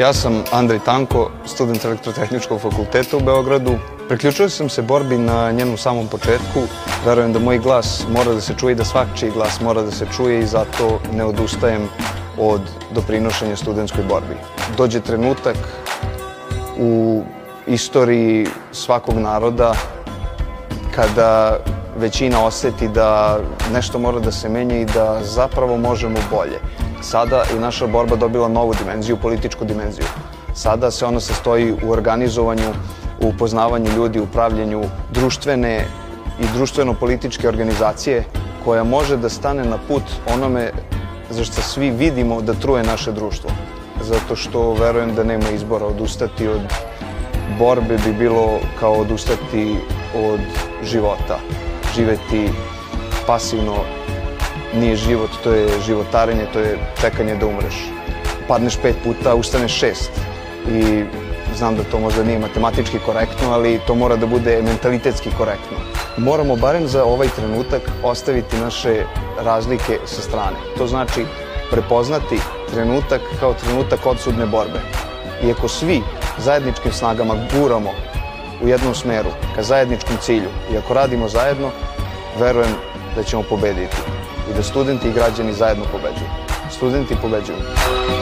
Ja sam Andrej Tanko, student Elektrotehničkog fakulteta u Beogradu. Priključio sam se borbi na njenom samom početku. Verujem da moj glas mora da se čuje i da svačiji glas mora da se čuje i zato ne odustajem od doprinošenja studentskoj borbi. Dođe trenutak u istoriji svakog naroda kada većina oseti da nešto mora da se menja i da zapravo možemo bolje. Sada je naša borba dobila novu dimenziju, političku dimenziju. Sada se ona sastoji u organizovanju, u upoznavanju ljudi, u pravljenju društvene i društveno-političke organizacije koja može da stane na put onome za što svi vidimo da truje naše društvo. Zato što verujem da nema izbora. Odustati od borbe bi bilo kao odustati od života. Živeti pasivno nije život, to je životarenje, to je čekanje da umreš. Padneš 5 puta, ustaneš 6. I znam da to možda nije matematički korektno, ali to mora da bude mentalitetski korektno. Moramo barem za ovaj trenutak ostaviti naše razlike sa strane. To znači prepoznati trenutak kao trenutak odsudne borbe. I ako svi zajedničkim snagama guramo u jednom smeru ka zajedničkom cilju i ako radimo zajedno, verujem da ćemo pobediti i da studenti i građani zajedno pobeđuju. Studenti pobeđuju.